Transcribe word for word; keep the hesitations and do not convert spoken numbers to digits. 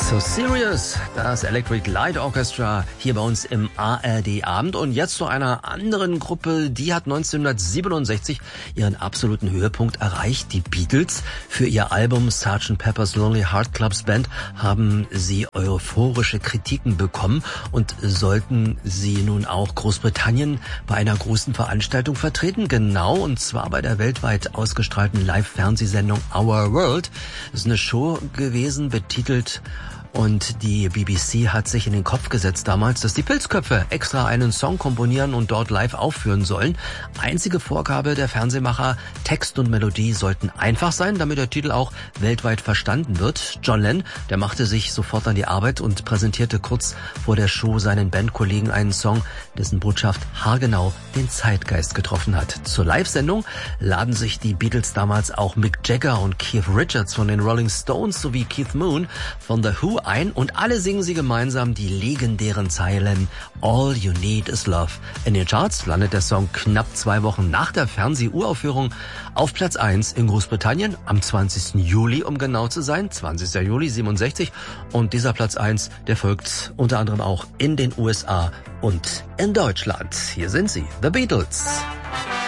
So Serious, das Electric Light Orchestra hier bei uns im A R D-Abend. Und jetzt zu einer anderen Gruppe, die hat neunzehnhundertsiebenundsechzig ihren absoluten Höhepunkt erreicht. Die Beatles. Für ihr Album Sergeant Pepper's Lonely Heart Club Band haben sie euphorische Kritiken bekommen und sollten sie nun auch Großbritannien bei einer großen Veranstaltung vertreten. Genau, und zwar bei der weltweit ausgestrahlten Live-Fernsehsendung Our World. Das ist eine Show gewesen, betitelt. Und die B B C hat sich in den Kopf gesetzt damals, dass die Pilzköpfe extra einen Song komponieren und dort live aufführen sollen. Einzige Vorgabe der Fernsehmacher, Text und Melodie sollten einfach sein, damit der Titel auch weltweit verstanden wird. John Lennon, der machte sich sofort an die Arbeit und präsentierte kurz vor der Show seinen Bandkollegen einen Song, dessen Botschaft haargenau den Zeitgeist getroffen hat. Zur Live-Sendung laden sich die Beatles damals auch Mick Jagger und Keith Richards von den Rolling Stones sowie Keith Moon von The Who ein und alle singen sie gemeinsam die legendären Zeilen All You Need Is Love. In den Charts landet der Song knapp zwei Wochen nach der Fernseh-Uraufführung auf Platz eins in Großbritannien am zwanzigsten Juli, um genau zu sein, zwanzigsten Juli siebenundsechzig. Und dieser Platz eins, der folgt unter anderem auch in den U S A und in Deutschland. Hier sind sie, The Beatles.